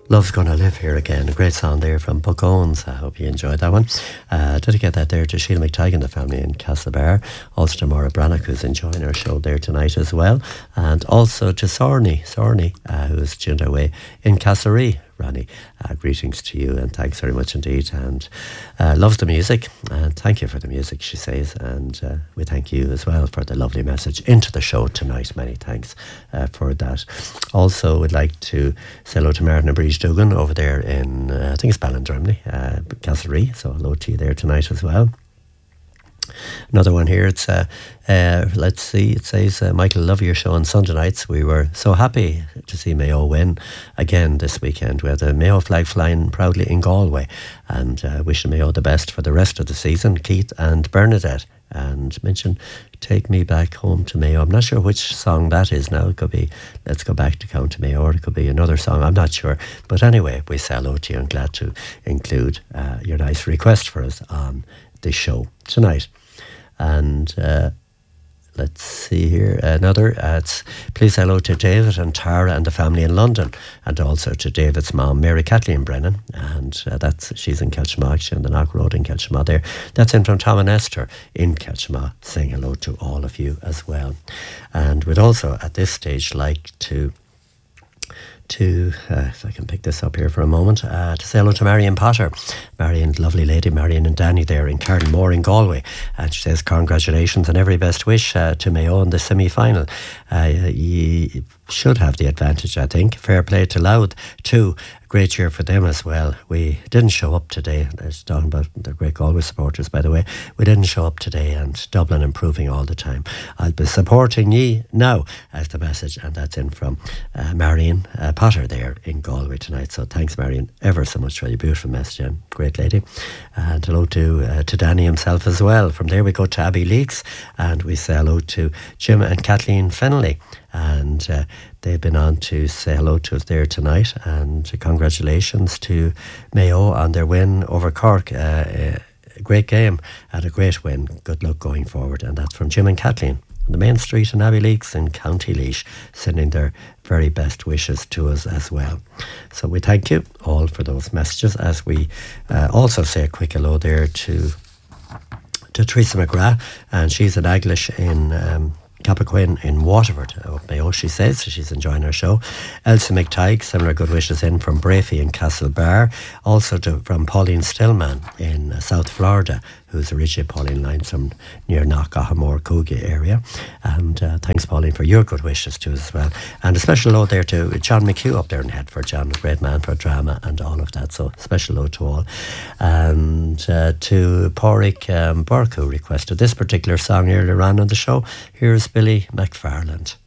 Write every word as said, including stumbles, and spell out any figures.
Love's Gonna Live Here Again, a great song there from Buck Owens. I hope you enjoyed that one. Uh, dedicate that there to Sheila McTighe and the family in Castlebar, also to Maura Brannock, who's enjoying our show there tonight as well, and also to Sorney, Sorney, uh, who's tuned our way in Castlerea. Ronnie, uh, greetings to you and thanks very much indeed, and uh, loves the music, and thank you for the music, she says, and uh, we thank you as well for the lovely message into the show tonight. Many thanks uh, for that. Also would like to say hello to Martin and Breege Dugan over there in uh, I think it's Ballindermley, uh, Castlerea, so hello to you there tonight as well. Another one here, it's uh, uh, let's see, it says uh, Michael, love your show on Sunday nights. We were so happy to see Mayo win again this weekend. We had the Mayo flag flying proudly in Galway, and uh, wishing Mayo the best for the rest of the season. Keith and Bernadette, and mention Take Me Back Home to Mayo. I'm not sure which song that is now. It could be Let's Go Back to County Mayo, or it could be another song, I'm not sure, but anyway, we say hello to you and glad to include uh, your nice request for us on the show tonight. And uh, let's see here, another, uh, it's please hello to David and Tara and the family in London, and also to David's mom, Mary Kathleen Brennan, and uh, that's she's in Ketchamaw, she's on the Knock Road in Ketchamaw there. That's in from Tom and Esther in Ketchamaw, saying hello to all of you as well. And we'd also at this stage like to to, uh, if I can pick this up here for a moment, uh, to say hello to Marion Potter. Marion, lovely lady, Marion and Danny there in Cardenmore in Galway. And she says congratulations and every best wish uh, to Mayo in the semi-final. Uh, you should have the advantage, I think. Fair play to Louth too. Great cheer for them as well. We didn't show up today. I was talking about the great Galway supporters, by the way. We didn't show up today, and Dublin improving all the time. I'll be supporting ye now, as the message, and that's in from uh, Marion uh, Potter there in Galway tonight. So thanks, Marion, ever so much for your beautiful message, and great lady. And hello to uh, to Danny himself as well. From there we go to Abbey Leaks, and we say hello to Jim and Kathleen Fennelly. And uh, they've been on to say hello to us there tonight, and congratulations to Mayo on their win over Cork. Uh, a great game and a great win. Good luck going forward. And that's from Jim and Kathleen on the main street in Abbey Leaks in County Laois, sending their very best wishes to us as well. So we thank you all for those messages, as we uh, also say a quick hello there to to Teresa McGrath, and she's at Aglish in um, Cappoquin in Waterford, oh, Mayo, she says. She's enjoying our show. Elsa McTighe, similar good wishes in from Brafey in Castlebar. Also to, from Pauline Stillman in uh, South Florida, who's originally Pauline Lyons from near Knockahamore, Coogee area. And uh, thanks, Pauline, for your good wishes to us as well. And a special hello there to John McHugh up there in Headford. John, a great man for drama and all of that. So special hello to all. And uh, to Pádraig um, Burke, who requested this particular song earlier on in the show. Here's Billy McFarland.